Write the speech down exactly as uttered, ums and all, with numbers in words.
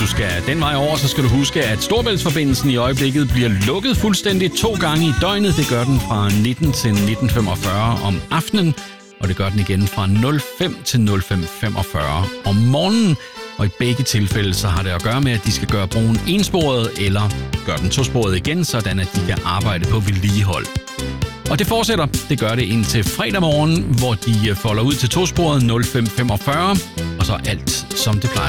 du skal den vej over, så skal du huske, at Storebæltsforbindelsen i øjeblikket bliver lukket fuldstændig to gange i døgnet. Det gør den fra nitten til nitten femogfyrre om aftenen, og det gør den igen fra nul fem til nul fem femogfyrre om morgenen. Og i begge tilfælde så har det at gøre med, at de skal gøre broen ensporet eller gøre den tosporet igen, sådan at de kan arbejde på vedligehold. Og det fortsætter. Det gør det indtil fredag morgen, hvor de folder ud til tosporet nul fem femogfyrre, og så alt som det plejer.